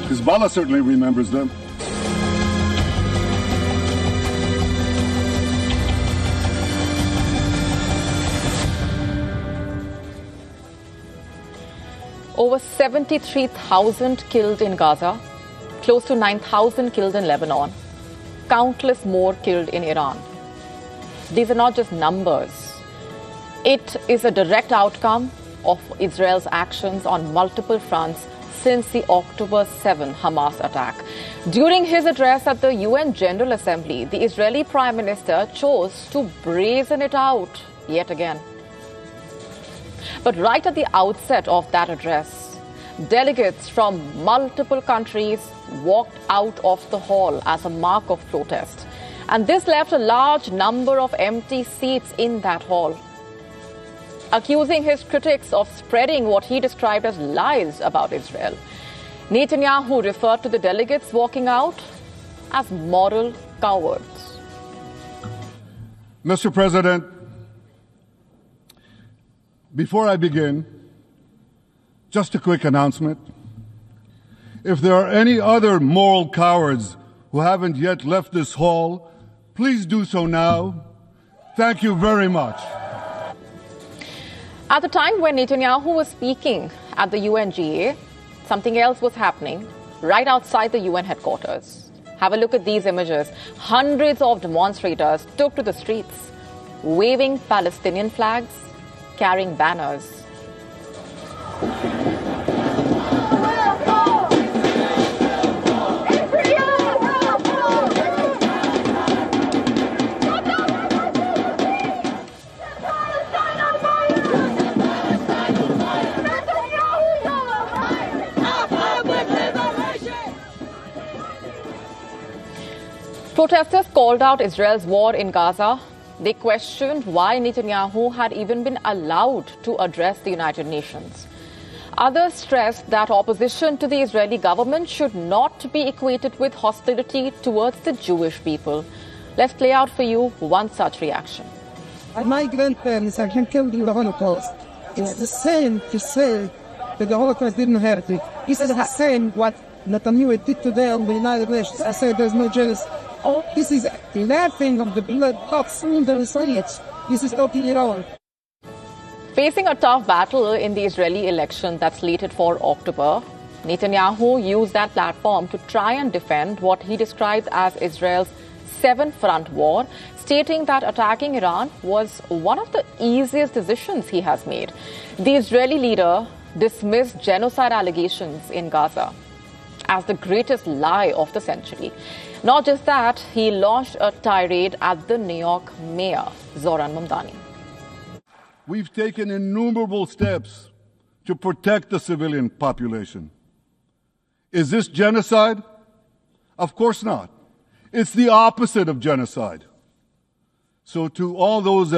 Hezbollah certainly remembers them. Over 73,000 killed in Gaza, close to 9,000 killed in Lebanon, countless more killed in Iran. These are not just numbers. It is a direct outcome of Israel's actions on multiple fronts since the October 7 Hamas attack. During his address at the UN General Assembly, the Israeli Prime Minister chose to brazen it out yet again. But right at the outset of that address, delegates from multiple countries walked out of the hall as a mark of protest. And this left a large number of empty seats in that hall. Accusing his critics of spreading what he described as lies about Israel, Netanyahu referred to the delegates walking out as moral cowards. Mr. President, before I begin, just a quick announcement. If there are any other moral cowards who haven't yet left this hall, please do so now. Thank you very much. At the time when Netanyahu was speaking at the UNGA, something else was happening right outside the UN headquarters. Have a look at these images. Hundreds of demonstrators took to the streets, waving Palestinian flags, carrying banners. Protesters called out Israel's war in Gaza. They questioned why Netanyahu had even been allowed to address the United Nations. Others stressed that opposition to the Israeli government should not be equated with hostility towards the Jewish people. Let's play out for you one such reaction. My grandparents are killed in the Holocaust. It's the same to say that the Holocaust didn't happen. It's the same what Netanyahu did today on the United Nations. I say there's no genocide. Oh, this is laughing of the blood of the Soviets. This is not Iran. Facing a tough battle in the Israeli election that's slated for October, Netanyahu used that platform to try and defend what he described as Israel's seven-front war, stating that attacking Iran was one of the easiest decisions he has made. The Israeli leader dismissed genocide allegations in Gaza as the greatest lie of the century. Not just that, he launched a tirade at the New York mayor, Zoran Mamdani. We've taken innumerable steps to protect the civilian population. Is this genocide? Of course not. It's the opposite of genocide. So to all those